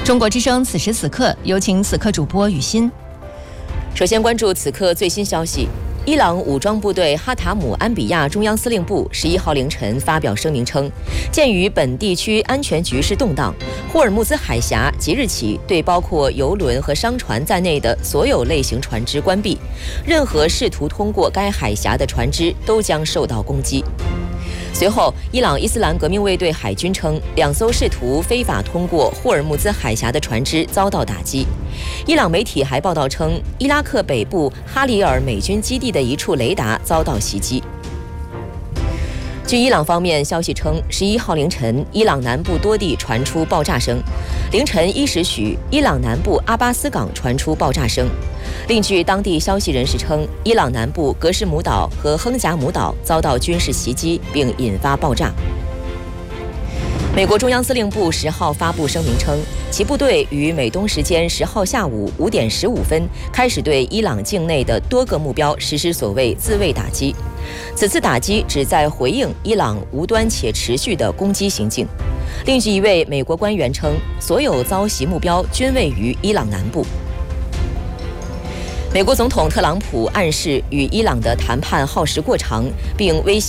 中国之声此时此刻，有请此刻主播雨欣。 首先关注此刻最新消息。伊朗武装部队哈塔姆安比亚中央司令部11号凌晨发表声明称，鉴于本地区安全局势动荡，霍尔木兹海峡即日起对包括邮轮和商船在内的所有类型船只关闭，任何试图通过该海峡的船只都将受到攻击。随后，伊朗伊斯兰革命卫队海军称，2艘试图非法通过霍尔木兹海峡的船只遭到打击。伊朗媒体还报道称，伊拉克北部哈里尔美军基地的一处雷达遭到袭击。据伊朗方面消息称，11号凌晨，伊朗南部多地传出爆炸声。凌晨1时许，伊朗南部阿巴斯港传出爆炸声。另据当地消息人士称，伊朗南部格什姆岛和亨贾姆岛遭到军事袭击，并引发爆炸。美国中央司令部10号发布声明称，其部队于美东时间10号下午5点15分开始对伊朗境内的多个目标实施所谓自卫打击。此次打击旨在回应伊朗无端且持续的攻击行径。另据一位美国官员称，所有遭袭目标均位于伊朗南部。美国总统特朗普暗示与伊朗的谈判耗时过长，并威胁